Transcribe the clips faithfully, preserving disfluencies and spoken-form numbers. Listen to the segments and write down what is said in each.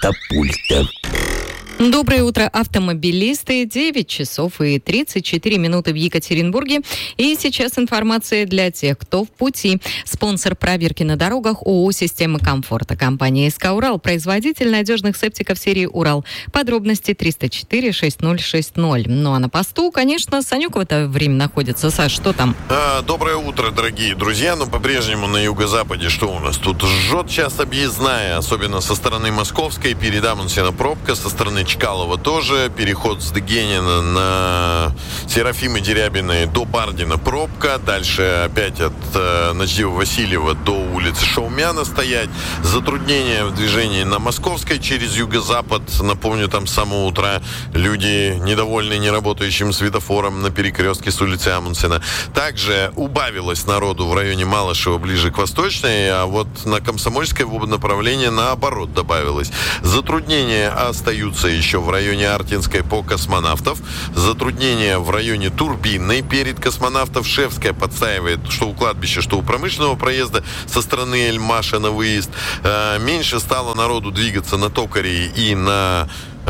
катапульта. Доброе утро, автомобилисты. девять часов и тридцать четыре минуты в Екатеринбурге. И сейчас информация для тех, кто в пути. Спонсор проверки на дорогах ООО «Системы комфорта». Компания СК «Урал». Производитель надежных септиков серии «Урал». Подробности триста четыре шесть ноль шесть ноль. Ну а на посту, конечно, Санек в это время находится. Саш, что там? А, доброе утро, дорогие друзья. Ну, по-прежнему на юго-западе что у нас? Тут жжет сейчас объездная, особенно со стороны Московской. Перед Амундсена пробка, со стороны Чкалова тоже, переход с Дегенина на Серафимы Дерябиной до Бардина пробка, дальше опять от э, Ночдева-Васильева до улицы Шаумяна стоять, затруднения в движении на Московской через юго-запад, напомню, там с самого утра люди недовольны неработающим светофором на перекрестке с улицы Амундсена. Также убавилось народу в районе Малышева ближе к Восточной, а вот на Комсомольской в оба направления наоборот добавилось. Затруднения остаются еще в районе Артинской по Космонавтов. Затруднения в районе Турбинной перед Космонавтов. Шефская подстаивает что у кладбища, что у промышленного проезда со стороны Эльмаша на выезд. Меньше стало народу двигаться на Токаре и на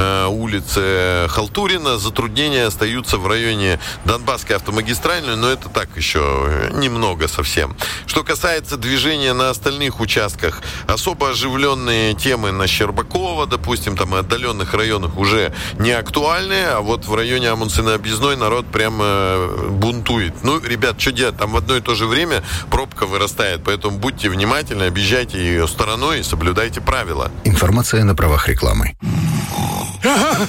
улице Халтурина. Затруднения остаются в районе Донбасской автомагистральной, но это так еще немного совсем. Что касается движения на остальных участках, особо оживленные темы на Щербакова, допустим, там и отдаленных районах уже не актуальны, а вот в районе Амундсена объездной народ прямо бунтует. Ну, ребят, что делать? Там в одно и то же время пробка вырастает, поэтому будьте внимательны, объезжайте ее стороной и соблюдайте правила. Информация на правах рекламы. Ага.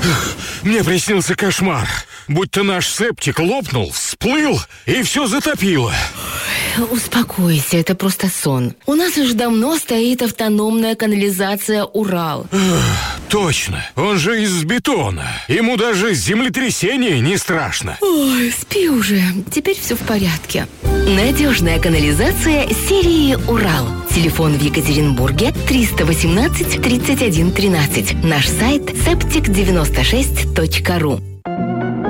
Мне приснился кошмар. Будто наш септик лопнул, всплыл и все затопило. Успокойся, это просто сон. У нас уже давно стоит автономная канализация «Урал». Точно, он же из бетона. Ему даже землетрясение не страшно. Ой, спи уже, теперь все в порядке. Надежная канализация серии «Урал». Телефон в Екатеринбурге триста восемнадцать тридцать один тринадцать. Наш сайт септик девяносто шесть точка ру.